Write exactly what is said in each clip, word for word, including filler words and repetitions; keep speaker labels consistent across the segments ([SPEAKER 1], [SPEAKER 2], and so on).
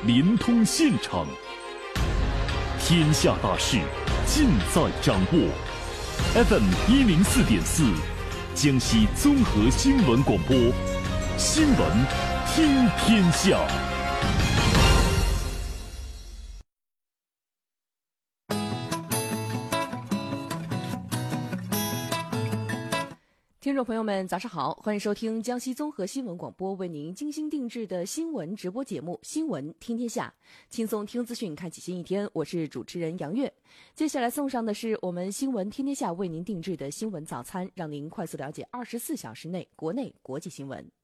[SPEAKER 1] 联通现场，天下大事尽在掌握。F M 一零四点四，江西综合新闻广播，新闻听天下。
[SPEAKER 2] 听众朋友们，早上好，欢迎收听江西综合新闻广播为您精心定制的新闻直播节目《新闻听天下》，轻松听资讯，开启新一天。我是主持人杨月。接下来送上的是我们《新闻听天下》为您定制的新闻早餐，让您快速了解二十四小时内国内国际新闻。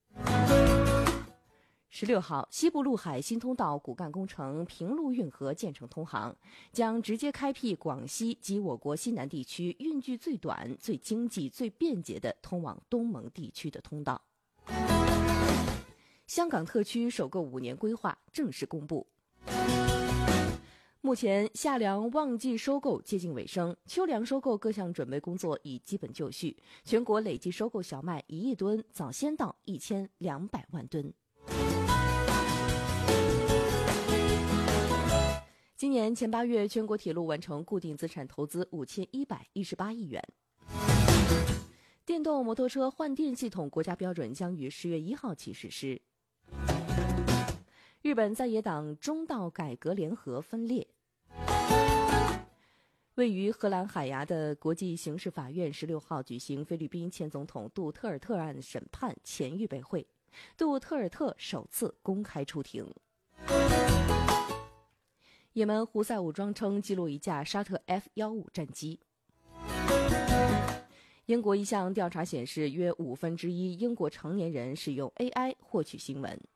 [SPEAKER 2] 十六号，西部陆海新通道骨干工程平陆运河建成通航，将直接开辟广西及我国西南地区运距最短、最经济、最便捷的通往东盟地区的通道。香港特区首个五年规划正式公布。目前夏粮旺季收购接近尾声，秋粮收购各项准备工作已基本就绪，全国累计收购小麦一亿吨，早先到一千两百万吨。今年前八月，全国铁路完成固定资产投资五千一百一十八亿元。电动摩托车换电系统国家标准将于十月一号起实施。日本在野党中道改革联合分裂。位于荷兰海牙的国际刑事法院十六号举行菲律宾前总统杜特尔特案审判前预备会，杜特尔特首次公开出庭。也门胡塞武装称击落一架沙特 F 十五 战机。英国一项调查显示，约五分之一英国成年人使用 A I 获取新闻。